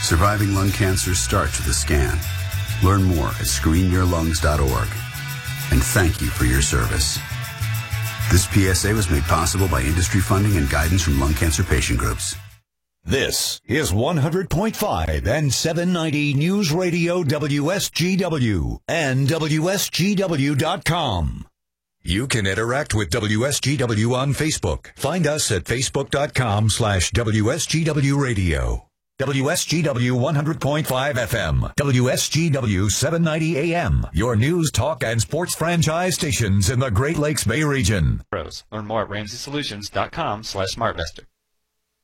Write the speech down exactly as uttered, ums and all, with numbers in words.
Surviving lung cancer starts with a scan. Learn more at screen your lungs dot org. And thank you for your service. This P S A was made possible by industry funding and guidance from lung cancer patient groups. This is one hundred point five and seven ninety News Radio W S G W and W S G W dot com. You can interact with W S G W on Facebook. Find us at facebook dot com slash W S G W radio. W S G W one hundred point five F M. W S G W seven ninety A M. Your news, talk, and sports franchise stations in the Great Lakes Bay region. Pros. Learn more at Ramsey Solutions dot com slash SmartVestor.